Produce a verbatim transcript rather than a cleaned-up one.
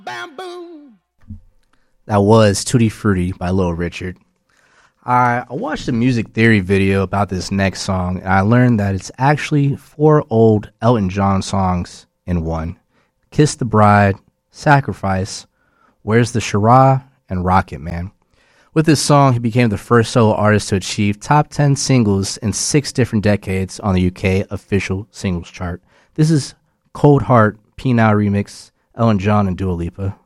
Bam boom. That was Tutti Frutti by Little Richard. I, I watched a music theory video about this next song, and I learned that it's actually four old Elton John songs in one. Kiss the Bride, Sacrifice, Where's the Shara, and Rocket Man. With this song, he became the first solo artist to achieve top ten singles in six different decades on the U K official singles chart. This is Cold Heart, P Now Remix, Elton John and Dua Lipa.